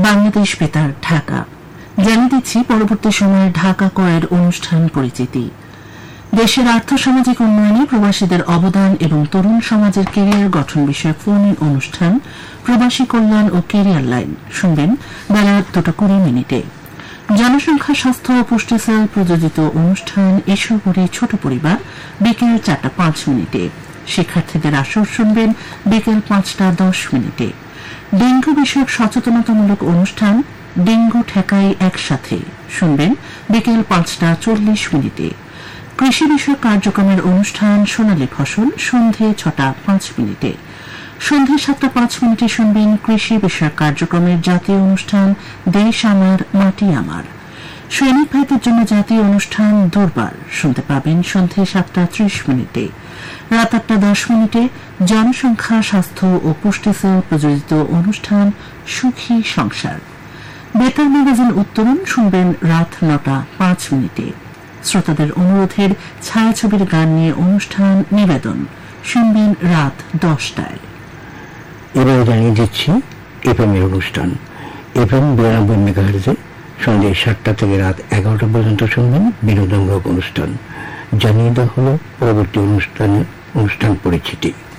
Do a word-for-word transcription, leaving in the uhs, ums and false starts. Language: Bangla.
বাংলাদেশ বেতার ঢাকা। জানিয়ে দিচ্ছি পরবর্তী সময়ে ঢাকা কয়ের অনুষ্ঠান পরিচিতি। দেশের আর্থসামাজিক উন্নয়নে প্রবাসীদের অবদান এবং তরুণ সমাজের ক্যারিয়ার গঠন বিষয়ক ফোন ইন অনুষ্ঠান প্রবাসী কল্যাণ ও ক্যারিয়ার লাইন শুনবেন বেলা দুটো কুড়ি মিনিটে। জনসংখ্যা স্বাস্থ্য ও পুষ্টি সেল প্রযোজিত অনুষ্ঠান এসো করি ছোট পরিবার বিকেল চারটা পাঁচ মিনিটে। শিক্ষার্থীদের আসর শুনবেন বিকেল পাঁচটা দশ মিনিটে। ডেঙ্গু বিষয়ক সচেতনতামূলক অনুষ্ঠান ডেঙ্গু ঠেকাই একসাথে শুনবেন বিকেল পাঁচটা চল্লিশ মিনিটে। কৃষি বিষয়ক কার্যক্রমের অনুষ্ঠান সোনালী ফসল সন্ধে ছটা পাঁচ মিনিটে। সন্ধে সাতটা পাঁচ মিনিটে শুনবেন কৃষি বিষয়ক কার্যক্রমের জাতীয় অনুষ্ঠান দেশ আমার মাটি আমার। সৈনিক ভাইদের জন্য জাতীয় অনুষ্ঠান দরবার শুনতে পাবেন সন্ধে সাতটা ত্রিশ মিনিটে। রাত আটটা দশ মিনিটে জনসংখ্যা স্বাস্থ্য ও পুষ্টি সেল প্রযোজিত অনুষ্ঠান সুখী সংসার। বেতার ম্যাগাজিন উত্তরণ শুনবেন রাত নটা পাঁচ মিনিটে। শ্রোতাদের অনুরোধের ছায়াছবির গান নিয়ে অনুষ্ঠান নিবেদন শুনবেন রাত দশটায়। এবার জানিয়ে দিচ্ছি এফএমের অনুষ্ঠান। এফএম বিরানব্বই মেগাহার্জে সন্ধ্যে সাতটা থেকে রাত এগারোটা পর্যন্ত শুনবেন বিনোদনমূলক অনুষ্ঠান। জানিয়ে দেওয়া হলো পরবর্তী অনুষ্ঠানের অনুষ্ঠান পরিচিতি।